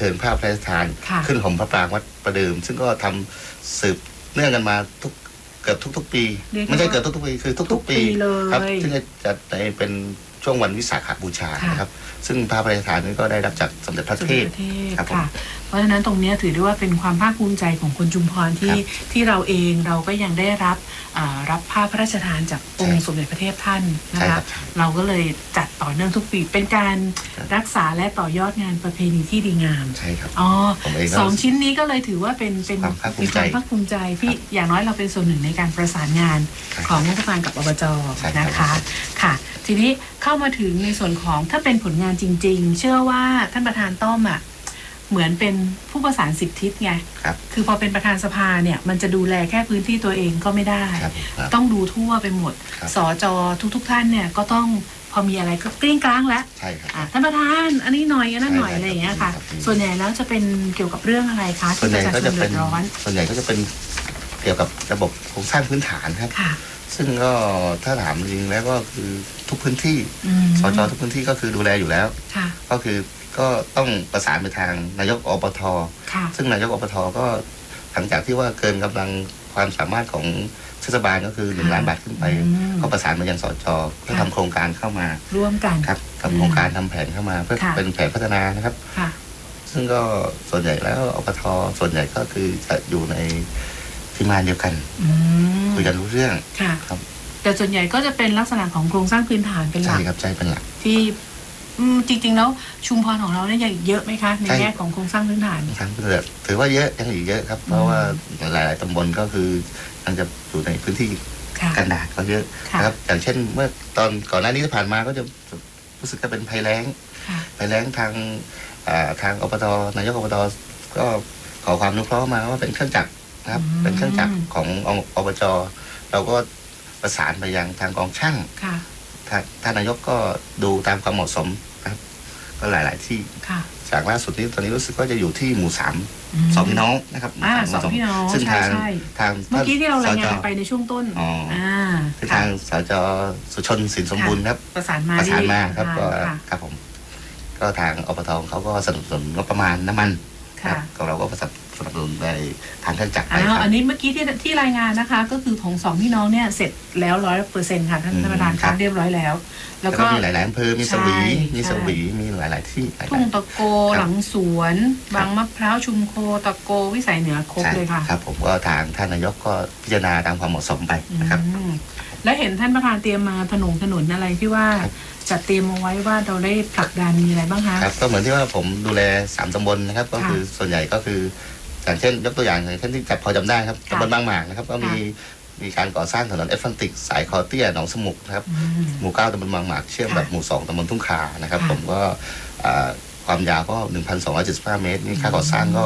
ชิญภาพพระราชทานขึ้นห่มพระปรางวัดประเดิมซึ่งก็ทำสืบเนื่องกันมาเกือบทุกๆปีไม่ใช่เกือบทุกๆปีคือทุกๆปีครับซึ่งจะเป็นช่วงวันวิสาขบูชานะครับซึ่งพระพระราชทานนี้ก็ได้รับจากสมเด็จพระเทพครับผมเพราะฉะนั้นตรงนี้ถือได้ว่าเป็นความภาคภูมิใจของคนชุมพรที่เราเองเราก็ยังได้รับภาพพระราชทานจากองค์สมเด็จพระเทพท่านนะคะเราก็เลยจัดต่อเนื่องทุกปีเป็นการรักษาและต่อยอดงานประเพณีที่ดีงามใช่ครับสองชิ้นนี้ก็เลยถือว่าเป็นความภาคภูมิใจที่อย่างน้อยเราเป็นส่วนหนึ่งในการประสานงานของงบประมาณกับอบจ.นะคะค่ะทีนี้เข้ามาถึงในส่วนของถ้าเป็นผลงานจริงๆเชื่อว่าท่านประธานต้อมเหมือนเป็นผู้ประสาน10 ทิศไงคือพอเป็นประธานสภาเนี่ยมันจะดูแลแค่พื้นที่ตัวเองก็ไม่ได้ต้องดูทั่วไปหมดสจ.ทุกท่านเนี่ยก็ต้องพอมีอะไรก็กลิ้งกลางแล้วท่านประธานอันนี้หน่อยอันนั้นหน่อยอะไรอย่างเงี้ยค่ะส่วนใหญ่แล้วจะเป็นเกี่ยวกับเรื่องอะไรคะที่ประชาชนเดือดร้อนส่วนใหญ่ก็จะเป็นเกี่ยวกับระบบโครงสร้างพื้นฐานครับซึ่งก็ถ้าถามจริงแล้วก็คือทุกพื้นที่สจ.ทุกพื้นที่ก็คือดูแลอยู่แล้วก็คือก็ต้องประสานไปทางนายกอบท.ซึ่งนายกอบท.ก็หลังจากที่ว่าเกินกำลังความสามารถของเทศบาลก็คือ1 ล้านบาทขึ้นไปก็ประสานมายังสจ.เพื่อทำโครงการเข้ามาร่วมกันครับทำโครงการทำแผนเข้ามาเพื่อเป็นแผนพัฒนานะครับซึ่งก็ส่วนใหญ่แล้วอบท.ส่วนใหญ่ก็คือจะอยู่ในทีมงานเดียวกันคุยกันรู้เรื่องครับแต่ส่วนใหญ่ก็จะเป็นลักษณะของโครงสร้างพื้นฐานเป็นหลักใช่ครับใช่เป็นหลักที่จริงๆแล้วชุมพรของเราเนี่ยยังเยอะไหมคะในแง่ของโครงสร้างพื้นฐานถือว่าเยอะยังอีกเยอะครับเพราะว่าหลายๆตำบลก็คือยังจะอยู่ในพื้นที่กันดารก็เยอะนะครับอย่างเช่นเมื่อตอนก่อนหน้านี้ที่ผ่านมาก็จะรู้สึกจะเป็นภัยแล้งทางอบต.นายกอบต.ก็ขอความอนุเคราะห์มาว่าเป็นเครื่องจักรนะครับเป็นเครื่องจักรของอบจ.เราก็ประสานไปยังทางกองช่างท่านนายกก็ดูตามความเหมาะสมนะครับก็หลายๆที่จากล่าสุดนี้ตอนนี้รู้สึกว่าจะอยู่ที่หมู่3 2 พี่น้องนะครับ 2 พี่น้องซึ่งทางเมื่อกี้ที่เรารายงานไปในช่วงต้นคือทางสจ.สุชนสินสมบูรณ์ครับประสานมาครับก็ครับผมก็ทางอบต.เขาก็สนับสนุนงบประมาณน้ำมันก็เราก็สนับสนุนในทางเครื่องจักรไปอันนี้เมื่อกี้ที่รายงานนะคะก็คือของ2 พี่น้องเนี่ยเสร็จแล้ว100%ค่ะท่านประธานเรียบร้อยแล้วแล้วก็มีหลายๆอำเภอมีสวีมีหลายๆที่ทุ่งตะโกหลังสวนบางมะพร้าวชุมโคตะโกวิสัยเหนือครบเลยค่ะครับผมก็ทางท่านนายกก็พิจารณาตามความเหมาะสมไปนะครับและเห็นท่านประธานเตรียมมาถนนอะไรที่ว่าจัดเตรียมเอาไว้ว่าเราได้ผลักดันมีอะไรบ้างคะครับก็เหมือนที่ว่าผมดูแล3 ตำบลนะครับก็คือส่วนใหญ่ก็คืออย่างเช่นยกตัวอย่างอย่างเช่นที่พอจำได้ครับตำบลบางหมากนะครับก็มีการก่อสร้างถนนแอสฟัลติกสายคอเตี้ยหนองสมุกนะครับหมู่9ตำบลบางหมากเชื่อมแบบหมู่2ตำบลทุ่งคานะครับผมก็ความยาวก็ 1,275 เมตรนี่ค่าก่อสร้างก็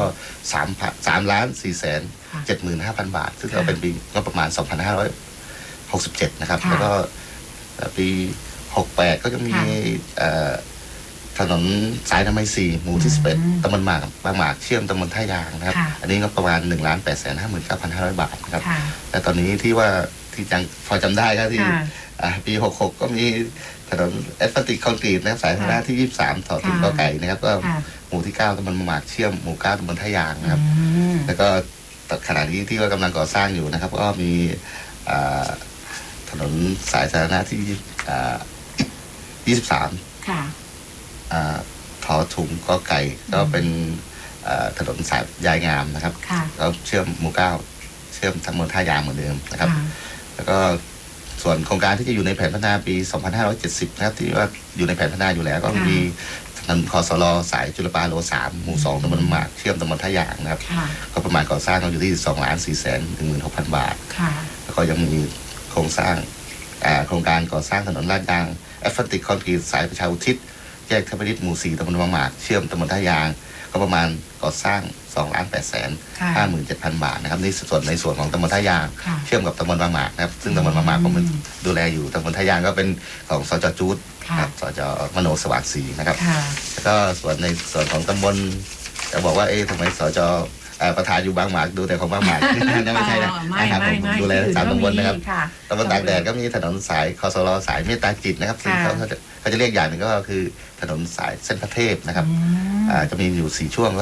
3,475,000 บาทซึ่งก็เป็นปีก็ประมาณ 2,567 นะครับแล้วก็ปี68ก็จะมีถนนสายนามัย4หมู่ที่11ตำบลบางหมากเชื่อมตำบลท่ายางนะครับอันนี้ก็ประมาณ 1,859,500 บาทนะครับแต่ตอนนี้ที่ว่าที่ยังพอจำได้ก็ที่ปี66ก็มีถนนแอสฟัลติกคอนกรีตนะครับสายธนาที่23ถอดถึงกอไก่นะครับก็หมู่ที่9ตำบลบางหมากเชื่อมหมู่9ตำบลท่ายางนะครับแล้วก็ขณะนี้ที่ว่ากำลังก่อสร้างอยู่นะครับก็มีถนนสายสาธารณะที่23ถอถุงกอไก่ก็เป็นถนนสายยายงามนะครับแล้วเชื่อมหมู่9เชื่อมตำบลท่ายางเหมือนเดิมนะครับแล้วก็ส่วนโครงการที่จะอยู่ในแผนพัฒนาปี 2570 นะครับที่ว่าอยู่ในแผนพัฒนาอยู่แล้วก็มีถนนคสล.สายจุลปาโล3หมู่2ตำบลหมากเชื่อมตำบลท่ายางนะครับก็ประมาณก่อสร้างอยู่ที่ 2,416,000 บาทแล้วก็ยังมีโครงสร้างโครงการก่อสร้างถนนลาดยางแอสฟัลติกคอนกรีตสายประชาอุทิศแยกเทพนิตหมู่4ตำบลบางหมากเชื่อมตำบลท่ายางก็ประมาณก่อสร้าง 2,857,000 บาทนะครับนี่ส่วนในส่วนของตำบลท่ายางเชื่อมกับตำบลบางหมากนะครับซึ่งตำบลบางหมากผมดูแลอยู่ตำบลท่ายางก็เป็นของสจ.จูดครับสจ.มโนสวัสดิ์ศรีนะครับแล้วก็ส่วนในส่วนของตำบลจะบอกว่าทำไมสจ.ประธานอยู่บางหมากดูแต่ของบางหมากนั่นไม่ใช่นะครับผมดูแล3 ตำบลนะครับตำบลตากแดดก็มีถนนสายคสล.สายเมตตาจิตนะครับซึ่งเขาจะเรียกอย่างหนึ่งก็คือถนนสายเส้นพระเทพนะครับจะมีอยู่4 ช่วงก็